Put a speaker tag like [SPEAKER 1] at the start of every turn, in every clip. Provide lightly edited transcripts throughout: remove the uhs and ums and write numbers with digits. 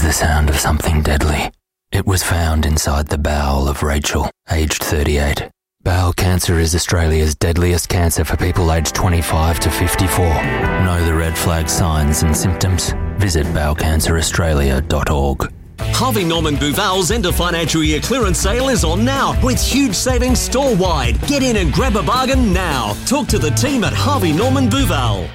[SPEAKER 1] the sound of something deadly. It was found inside the bowel of Rachel, aged 38. Bowel cancer is Australia's deadliest cancer for people aged 25 to 54. Know the red flag signs and symptoms? Visit bowelcanceraustralia.org.
[SPEAKER 2] Harvey Norman Buval's end of financial year clearance sale is on now with huge savings store-wide. Get in and grab a bargain now. Talk to the team at Harvey Norman Buval.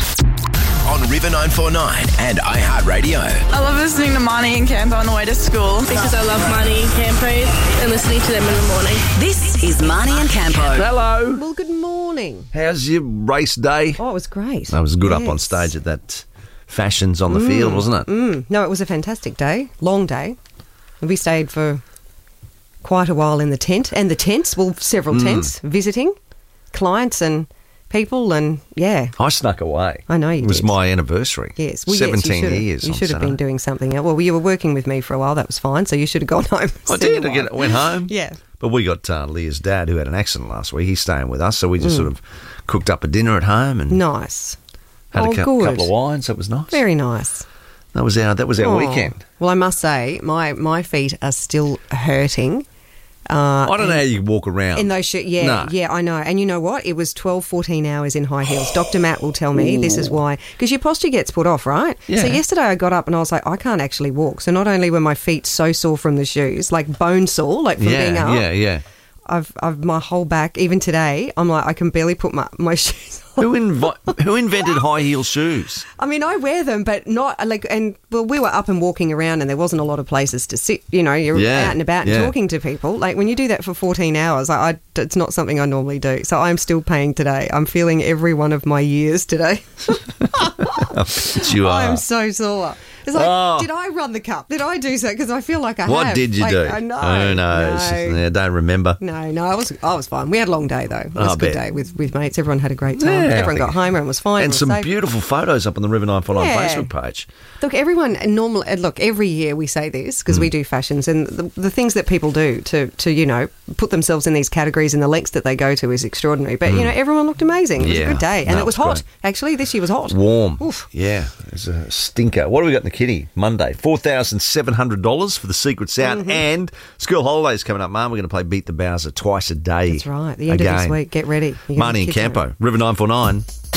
[SPEAKER 3] On River 949 and iHeartRadio.
[SPEAKER 4] I love listening to Marnie and Campo on the way to school.
[SPEAKER 5] Because I love Marnie and Campo and listening to them in the morning.
[SPEAKER 6] This is Marnie and Campo.
[SPEAKER 7] Hello.
[SPEAKER 8] Well, good morning.
[SPEAKER 7] How's your race day?
[SPEAKER 8] Oh, it was great.
[SPEAKER 7] I was good up on stage at that Fashions on the field, wasn't it?
[SPEAKER 8] No, it was a fantastic day. Long day. We stayed for quite a while in the tent. And the tents, well, several tents, visiting clients and people, and
[SPEAKER 7] I snuck away.
[SPEAKER 8] I know you did.
[SPEAKER 7] It was my anniversary.
[SPEAKER 8] Yes. Well,
[SPEAKER 7] 17
[SPEAKER 8] yes,
[SPEAKER 7] years.
[SPEAKER 8] You should have been doing something else. Well, you were working with me for a while. That was fine. So you should have gone home.
[SPEAKER 7] I did. I went home.
[SPEAKER 8] Yeah.
[SPEAKER 7] But we got Leah's dad, who had an accident last week. He's staying with us. So we just sort of cooked up a dinner at home. And
[SPEAKER 8] nice.
[SPEAKER 7] had a
[SPEAKER 8] good.
[SPEAKER 7] couple of wines. That was nice.
[SPEAKER 8] Very nice.
[SPEAKER 7] That was our weekend.
[SPEAKER 8] Well, I must say, my feet are still hurting.
[SPEAKER 7] I don't know how you walk around.
[SPEAKER 8] In those shoes, yeah, I know. And you know what? It was 12, 14 hours in high heels. Dr. Matt will tell me this is why. Because your posture gets put off, right?
[SPEAKER 7] Yeah.
[SPEAKER 8] So yesterday I got up and I was like, I can't actually walk. So not only were my feet so sore from the shoes, like bone sore, like from being up.
[SPEAKER 7] Yeah.
[SPEAKER 8] I've my whole back, even today, I'm like, I can barely put my shoes on.
[SPEAKER 7] Who invented high heel shoes?
[SPEAKER 8] I mean, I wear them, but not like. And well, we were up and walking around, and there wasn't a lot of places to sit. You know, you're out and about and talking to people. Like when you do that for 14 hours, it's not something I normally do. So I'm still paying today. I'm feeling every one of my years today.
[SPEAKER 7] You are.
[SPEAKER 8] I'm so sore. It's like, did I run the cup? Did I do so? Because I feel like I have.
[SPEAKER 7] What did you do?
[SPEAKER 8] I know.
[SPEAKER 7] Oh, no. I don't remember.
[SPEAKER 8] No, I was fine. We had a long day, though. It was a good day with mates. Everyone had a great time.
[SPEAKER 7] Yeah,
[SPEAKER 8] everyone got home, everyone was fine.
[SPEAKER 7] And some beautiful photos up on the River 949 Facebook page.
[SPEAKER 8] Look, every year we say this because we do fashions, and the things that people do to put themselves in these categories and the lengths that they go to is extraordinary. But, everyone looked amazing. It was a good day. And it was hot. Great. Actually, this year was hot.
[SPEAKER 7] Warm.
[SPEAKER 8] Oof.
[SPEAKER 7] Yeah, it was a stinker. What do we got in the kitty? Monday, $4,700 for the Secret Sound and school holidays coming up, Mum. We're going to play Beat the Bowser twice a day.
[SPEAKER 8] That's right. The end of this week. Get ready.
[SPEAKER 7] Marnie and Campo, River 949.